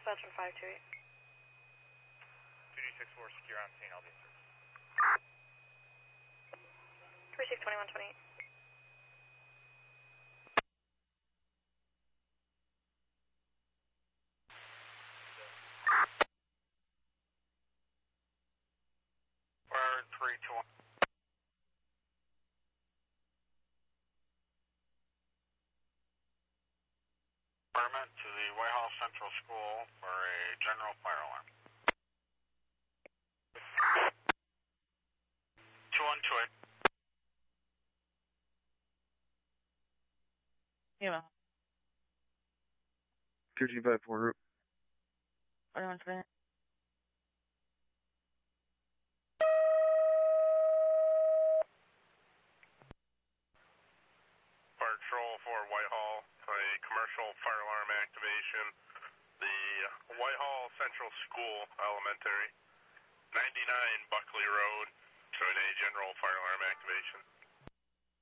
Belgium 528. 2D64 secure on scene, I'll be in service. 362128. Fire 321. Department to the Whitehall Central School for a general fire alarm. 2128. Yeah. 225 Port. 4128. Fire Patrol for Whitehall for a commercial fire alarm activation. The Whitehall Central School Elementary, 99 Buckley Road, showing a general fire alarm activation.